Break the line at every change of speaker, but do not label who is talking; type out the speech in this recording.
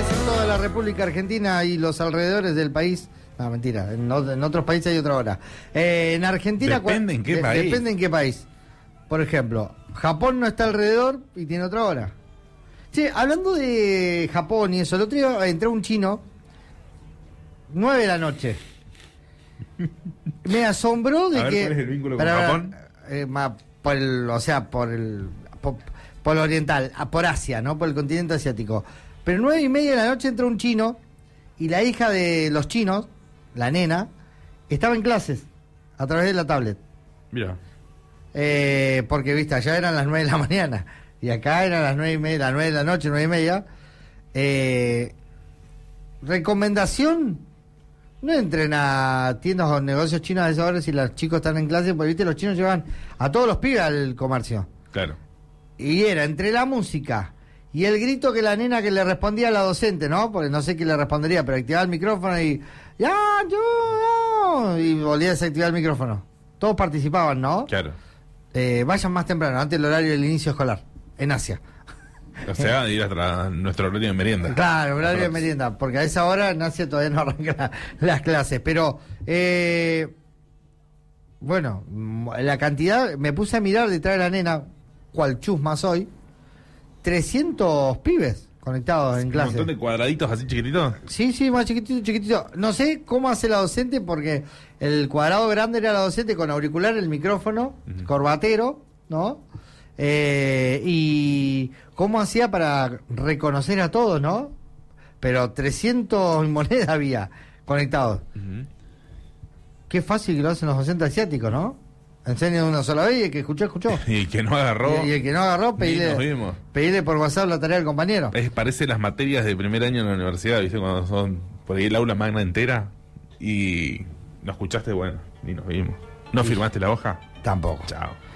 escolares en toda la República Argentina y los alrededores del país. No, mentira, en otros países hay otra hora. En Argentina...
Depende en qué país.
Depende en qué país. Por ejemplo, Japón no está alrededor y tiene otra hora. Che, hablando de Japón y eso, el otro día entró un chino, 9 de la noche. Me asombró de que...
¿Cuál es el vínculo con Japón?
Por el oriental, por Asia, ¿no? Por el continente asiático. Pero 9:30 de la noche entró un chino y la hija de los chinos, la nena, estaba en clases a través de la tablet.
Mira.
Porque, viste, allá eran las 9 de la mañana y acá eran las 9:30, las 9 de la noche, 9:30. Recomendación: no entren a tiendas o negocios chinos a esa hora si los chicos están en clase, porque, viste, los chinos llevan a todos los pibes al comercio.
Claro.
Y era entre la música y el grito que la nena que le respondía a la docente, ¿no? Porque no sé qué le respondería, pero activaba el micrófono y... ¡Ya, yo! Y volvía a desactivar el micrófono. Todos participaban, ¿no?
Claro.
Vayan más temprano, antes del horario del inicio escolar, en Asia.
O sea, ir hasta nuestro horario de merienda.
Claro, horario de merienda, porque a esa hora en Asia todavía no arrancan las clases. Pero, bueno, la cantidad... Me puse a mirar detrás de la nena... cual chusma soy, 300 pibes conectados en clase.
Un montón de cuadraditos así chiquititos.
Sí, más chiquitito. No sé cómo hace la docente, porque el cuadrado grande era la docente con auricular, el micrófono, corbatero, ¿no? Y cómo hacía para reconocer a todos, ¿no? Pero 300 monedas había conectados. Qué fácil que lo hacen los docentes asiáticos, ¿no? Enseñan una sola vez y el que escuchó.
Y el que no agarró.
Y el que no agarró, pedile por WhatsApp la tarea del compañero.
Parece las materias de primer año en la universidad, ¿viste? Cuando son por ahí el aula magna entera y no escuchaste, bueno, ni nos vimos. ¿No firmaste la hoja?
Tampoco.
Chao.